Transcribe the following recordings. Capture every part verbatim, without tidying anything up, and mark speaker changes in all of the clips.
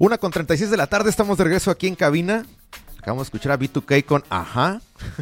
Speaker 1: una con treinta y seis de la tarde, estamos de regreso aquí en cabina. Acabamos de escuchar a B dos K con Ajá.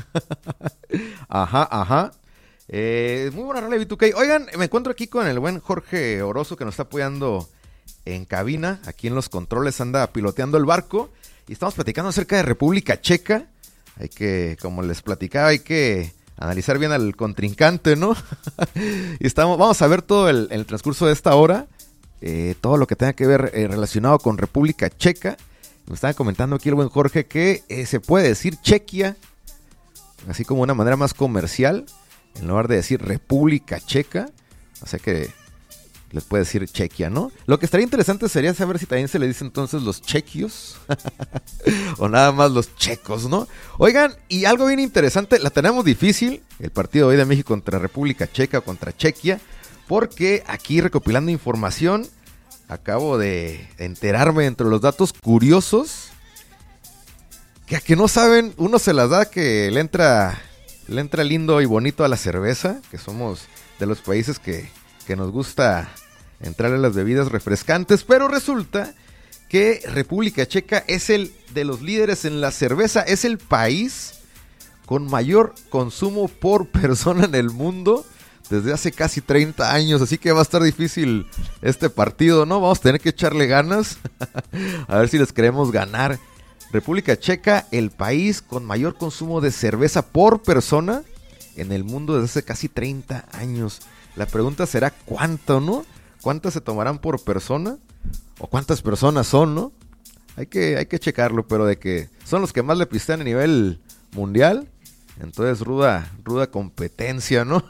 Speaker 1: Ajá, ajá. Eh, muy buena rola de B dos K. Oigan, me encuentro aquí con el buen Jorge Orozo, que nos está apoyando en cabina. Aquí en los controles anda piloteando el barco. Y estamos platicando acerca de República Checa. Hay que, como les platicaba, hay que analizar bien al contrincante, ¿no? Y estamos, vamos a ver todo el, el transcurso de esta hora. Eh, todo lo que tenga que ver eh, relacionado con República Checa. Me estaba comentando aquí el buen Jorge que eh, se puede decir Chequia, así como una manera más comercial, en lugar de decir República Checa. O sea que les puede decir Chequia, ¿no? Lo que estaría interesante sería saber si también se le dice entonces los chequios o nada más los checos, ¿no? Oigan, y algo bien interesante, la tenemos difícil, el partido hoy de México contra República Checa o contra Chequia, porque aquí recopilando información, acabo de enterarme entre los datos curiosos, que a que no saben, uno se las da que le entra, le entra lindo y bonito a la cerveza, que somos de los países que, que nos gusta entrarle a las bebidas refrescantes, pero resulta que República Checa es el de los líderes en la cerveza, es el país con mayor consumo por persona en el mundo desde hace casi treinta años, así que va a estar difícil este partido, ¿no? Vamos a tener que echarle ganas, a ver si les queremos ganar. República Checa, el país con mayor consumo de cerveza por persona en el mundo desde hace casi treinta años. La pregunta será ¿cuánto, no? ¿Cuántas se tomarán por persona? ¿O cuántas personas son, no? Hay que, hay que checarlo, pero de que son los que más le pistean a nivel mundial, entonces ruda, ruda competencia, ¿no?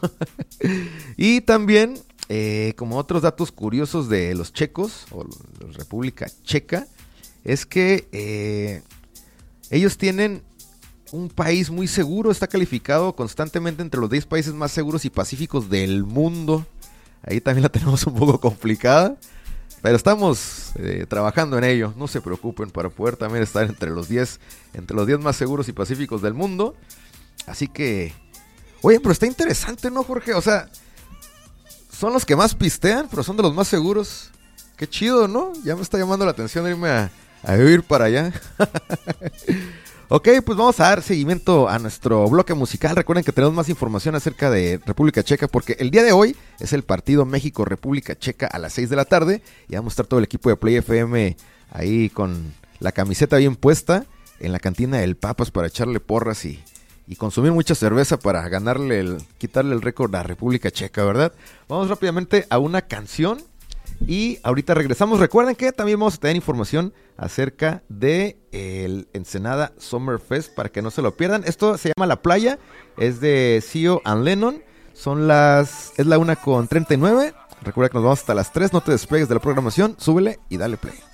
Speaker 1: Y también, eh, como otros datos curiosos de los checos, o la República Checa, es que eh, ellos tienen un país muy seguro, está calificado constantemente entre los diez países más seguros y pacíficos del mundo. Ahí también la tenemos un poco complicada, pero estamos eh, trabajando en ello, no se preocupen, para poder también estar entre los diez, entre los diez más seguros y pacíficos del mundo. Así que, oye, pero está interesante, ¿no, Jorge? O sea, son los que más pistean, pero son de los más seguros. Qué chido, ¿no? Ya me está llamando la atención irme a, a vivir para allá. Ok, pues vamos a dar seguimiento a nuestro bloque musical. Recuerden que tenemos más información acerca de República Checa, porque el día de hoy es el partido México-República Checa a las seis de la tarde. Y vamos a estar todo el equipo de Play F M ahí con la camiseta bien puesta en la cantina del Papas para echarle porras y... y consumir mucha cerveza para ganarle el, quitarle el récord a República Checa, ¿verdad? Vamos rápidamente a una canción y ahorita regresamos. Recuerden que también vamos a tener información acerca de el Ensenada Summer Fest para que no se lo pierdan. Esto se llama La Playa, es de Sio and Lennon. Son las, es la una con treinta y nueve. Recuerda que nos vamos hasta las tres, no te despegues de la programación, súbele y dale play.